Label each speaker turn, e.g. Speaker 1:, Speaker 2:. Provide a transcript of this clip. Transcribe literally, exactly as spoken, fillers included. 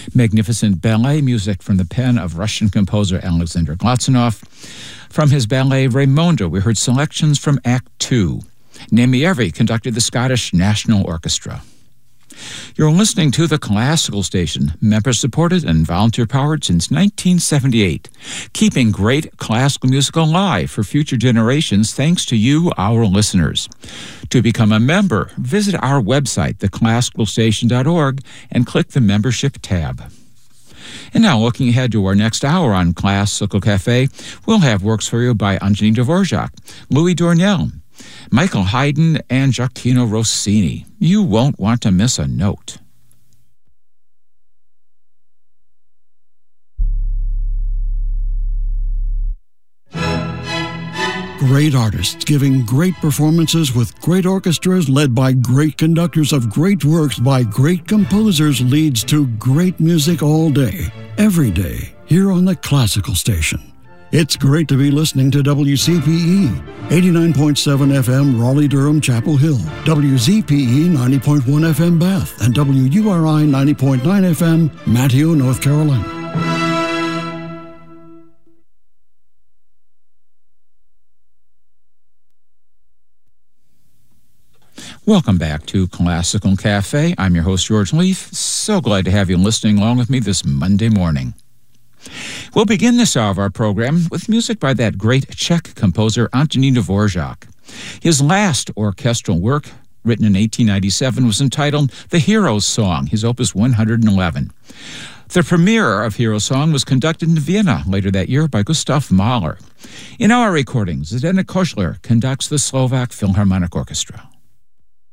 Speaker 1: Magnificent ballet music from the pen of Russian composer Alexander Glazunov. From his ballet Raimondo, we heard selections from Act Two. Nemieri conducted the Scottish National Orchestra. You're listening to the Classical Station, member-supported and volunteer-powered since nineteen seventy-eight, keeping great classical music alive for future generations thanks to you, our listeners. To become a member, visit our website, the classical station dot org, and click the Membership tab. And now, looking ahead to our next hour on Classical Cafe, we'll have works for you by Antonin Dvorak, Louis Dornell, Michael Haydn, and Gioacchino Rossini. You won't want to miss a note.
Speaker 2: Great artists giving great performances with great orchestras led by great conductors of great works by great composers leads to great music all day, every day, here on the Classical Station. It's great to be listening to W C P E, eighty-nine point seven F M Raleigh-Durham Chapel Hill, W Z P E ninety point one F M Bath, and W U R I ninety point nine F M Manteo, North Carolina.
Speaker 1: Welcome back to Classical Cafe. I'm your host, George Leaf. So glad to have you listening along with me this Monday morning. We'll begin this hour of our program with music by that great Czech composer Antonin Dvorak. His last orchestral work, written in eighteen ninety-seven, was entitled The Hero's Song, his opus one hundred eleven. The premiere of Hero's Song was conducted in Vienna later that year by Gustav Mahler. In our recordings, Zdeněk Kožler conducts the Slovak Philharmonic Orchestra.